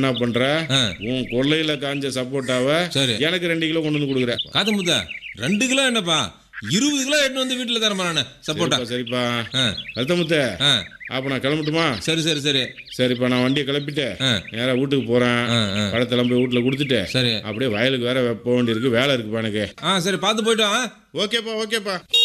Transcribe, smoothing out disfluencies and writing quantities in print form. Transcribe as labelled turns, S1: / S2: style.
S1: என்ன பண்ற?
S2: ஆ.
S1: உன் கொல்லையில காஞ்ச சப்போட்டாவை
S2: சரி.
S1: எனக்கு 2 கிலோ கொண்டு வந்து கொடுக்குற.
S2: காத்து முத்தா 2 கிலோ என்னப்பா 20 கிலோ எடுத்து வந்து வீட்டில் தரமா நான் சப்போட்டா.
S1: சரிப்பா.
S2: ஆ
S1: கழுத்தமுத்த,
S2: ஆ
S1: அப்ப நான் கிளம்பட்டுமா?
S2: சரி சரி சரி.
S1: சரிப்பா, நான் வண்டியை கிளப்பிட்டு
S2: ஆ
S1: நேரா வீட்டுக்கு போறேன்.
S2: ஆ ஆ
S1: பழத்தெல்லாம் போய் வீட்டுல கொடுத்துட்டு
S2: சரி.
S1: அப்படியே வயலுக்கு வேற போக வேண்டியிருக்கு. வேலை இருக்குப்பா எனக்கு.
S2: ஆ சரி பார்த்து போயிட்டு வா.
S1: ஓகேப்பா.